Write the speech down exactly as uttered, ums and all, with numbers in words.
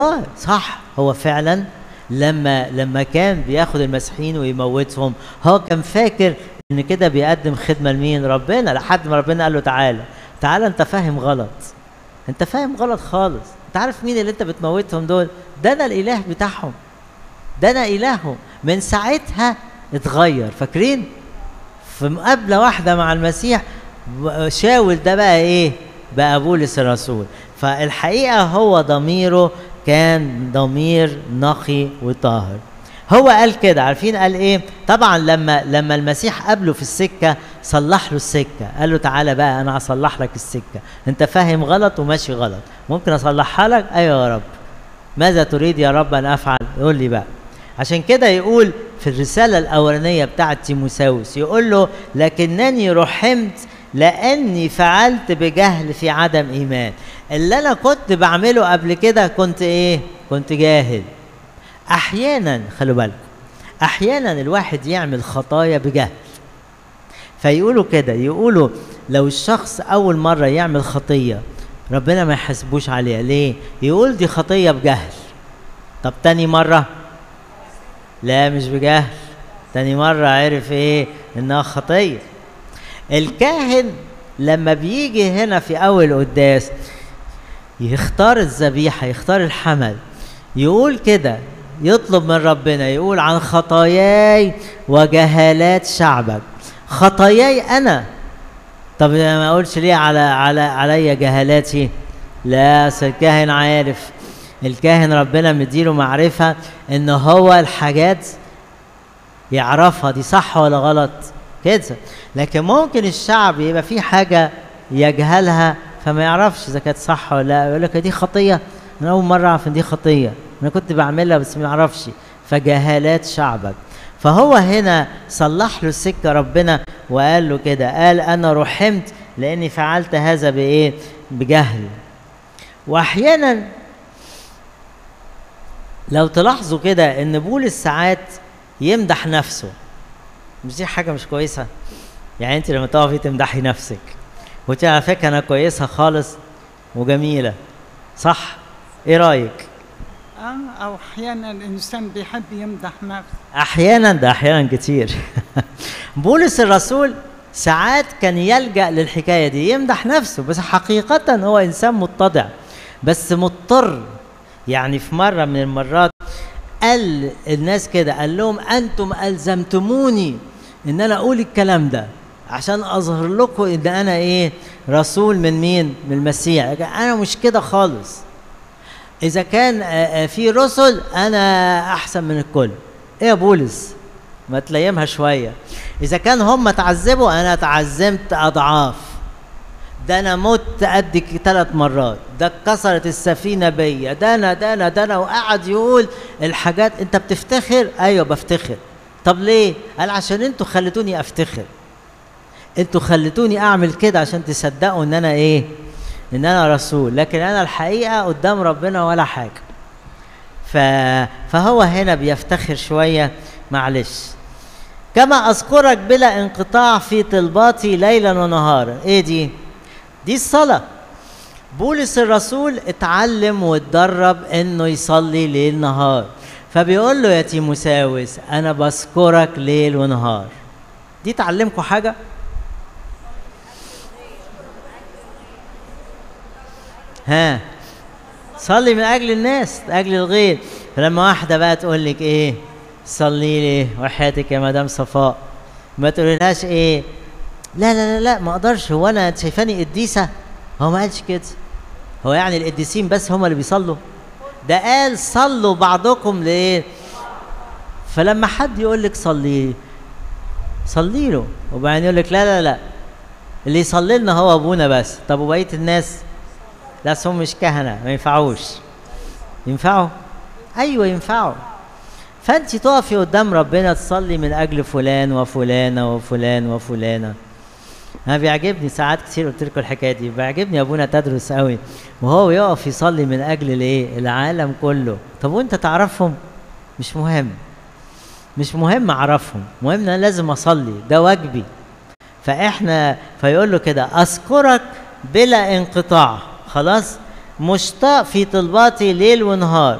اه صح، هو فعلا لما لما كان بياخد المسيحيين ويموتهم هو كان فاكر ان كده بيقدم خدمه لمين؟ ربنا، لحد ما ربنا قال له تعالى تعالى انت فاهم غلط، انت فاهم غلط خالص، انت عارف مين اللي انت بتموتهم دول؟ ده انا الاله بتاعهم، ده انا الههم. من ساعتها اتغير. فاكرين في مقابله واحده مع المسيح شاول ده بقى ايه؟ بقى بولس الرسول. فالحقيقه هو ضميره كان ضمير نقي وطاهر. هو قال كده، عارفين قال ايه؟ طبعا لما لما المسيح قابله في السكه صلح له السكه، قال له تعالى بقى انا هصلح لك السكه، انت فاهم غلط وماشي غلط، ممكن اصلحها لك؟ ايوه يا رب. ماذا تريد يا رب ان افعل؟ يقول لي بقى. عشان كده يقول في الرساله الاولانيه بتاعه تيموثاوس، يقول له لكنني رحمت لاني فعلت بجهل في عدم ايمان. اللي انا كنت بعمله قبل كده كنت ايه؟ كنت جاهل. احيانا خلوا بالكم، احيانا الواحد يعمل خطايا بجهل. فيقولوا كده، يقولوا لو الشخص اول مره يعمل خطيه ربنا ما يحاسبوش عليها. ليه؟ يقول دي خطيه بجهل. طب تاني مره لا مش بجهل، تاني مره عرف ايه؟ انها خطيه. الكاهن لما بيجي هنا في اول قداس يختار الذبيحه، يختار الحمل، يقول كده، يطلب من ربنا، يقول عن خطاياي وجهالات شعبك. خطاياي انا، طب ما اقولش ليه على على عليا جهالاتي؟ لا، الكاهن عارف، الكاهن ربنا مديله معرفه ان هو الحاجات يعرفها دي صح ولا غلط كده. لكن ممكن الشعب يبقى فيه حاجه يجهلها فما يعرفش اذا كانت صح ولا لا، يقول لك دي خطيه، انا اول مره اعرف ان دي خطيه، انا كنت بعملها بس ما اعرفش. فجهالات شعبك. فهو هنا صلح له السكه ربنا وقال له كده، قال انا رحمت لاني فعلت هذا بايه؟ بجهل. واحيانا لو تلاحظوا كده ان بولس ساعات يمدح نفسه. مش دي حاجه مش كويسه؟ يعني انت لما تقفي تمدحي نفسك وتقولي على فكره انا كويسه خالص وجميله، صح؟ ايه رايك؟ اه او احيانا الانسان بيحب يمدح نفسه. احيانا، ده احيانا كتير. بولس الرسول ساعات كان يلجأ للحكايه دي، يمدح نفسه، بس حقيقه هو انسان متضع بس مضطر. يعني في مره من المرات قال الناس كده، قال لهم انتم الزمتموني ان انا اقول الكلام ده عشان اظهر لكم ان انا ايه؟ رسول من مين؟ من المسيح. انا مش كده خالص. اذا كان في رسل انا احسن من الكل. ايه يا بولس؟ ما تليمها شويه. اذا كان هم تعذبوا انا تعذبت اضعاف، ده انا مت قد ثلاث مرات، ده اتكسرت السفينه بيا، ده انا ده انا ده انا وقعد يقول الحاجات. انت بتفتخر؟ ايوه بفتخر. طب ليه؟ قال عشان انتوا خليتوني افتخر، انتوا خليتوني اعمل كده عشان تصدقوا ان انا ايه؟ ان انا رسول. لكن انا الحقيقه قدام ربنا ولا حاجه. ف... فهو هنا بيفتخر شويه. معلش. كما اذكرك بلا انقطاع في طلباتي ليلا ونهارا. ايه دي؟ دي الصلاه. بولس الرسول اتعلم واتدرب انه يصلي ليل نهار. فبيقول له يا تيموثاوس انا بذكرك ليل ونهار. دي تعلمكم حاجه؟ ها، صلي من اجل الناس، من اجل الغير. فلما واحده بقى تقول لك ايه؟ صلي لي وحياتك يا مدام صفاء، ما تقوليلهاش ايه؟ لا لا لا لا ما اقدرش، هو انا شايفاني قديسه؟ هو ما قالش كده. هو يعني القديسين بس هم اللي بيصلوا؟ ده قال صلوا بعضكم لايه؟ فلما حد يقول لك صلي صلي له، وبعدين يقول لك لا لا لا اللي يصلي لنا هو ابونا بس، طب وبقيه الناس؟ لا هم مش كهنه ما ينفعوش. ينفعوا؟ ايوه ينفعوا. فانت تقفي قدام ربنا تصلي من اجل فلان وفلانه وفلان وفلانه. انا بيعجبني ساعات كتير، قلت لكم الحكايه دي، بيعجبني ابونا تدرس قوي وهو يقف يصلي من اجل الايه؟ العالم كله. طب وانت تعرفهم؟ مش مهم، مش مهم اعرفهم، مهم ان انا لازم اصلي، ده واجبي. فاحنا فيقول له كده اذكرك بلا انقطاع. خلاص؟ مشتاق في طلباتي ليل ونهار.